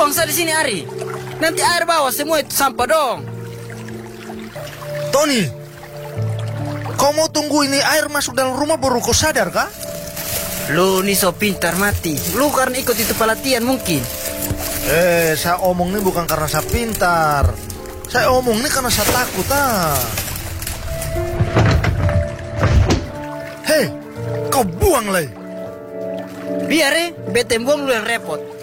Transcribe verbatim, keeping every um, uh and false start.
Buang saja di sini, Ari. Nanti air bawa semua itu sampah dong. Tony, kau mau tunggu ini air masuk dalam rumah baru kau sadar kah? Lu nih so pintar mati. Lu karena ikut itu pelatihan mungkin. Eh, saya omong ini bukan karena saya pintar. Saya omong ini karena saya takut ah. Hei, kau buang lagi. Biar eh, bete buang lu yang repot.